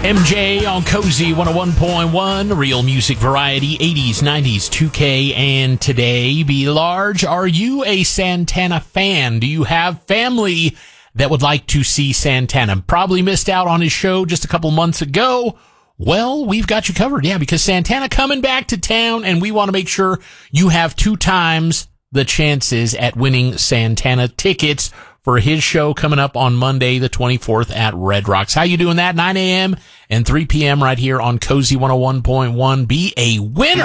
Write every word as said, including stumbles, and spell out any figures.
M J on Cozy one oh one point one, real music variety, eighties, nineties, two K, and today. Be large. Are you a Santana fan? Do you have family that would like to see Santana? Probably missed out on his show just a couple months ago. Well, we've got you covered, yeah, because Santana coming back to town, and we want to make sure you have two times the chances at winning Santana tickets for his show coming up on Monday, the twenty-fourth at Red Rocks. How you doing that? nine a.m. and three p.m. right here on Cozy one oh one point one. Be a winner.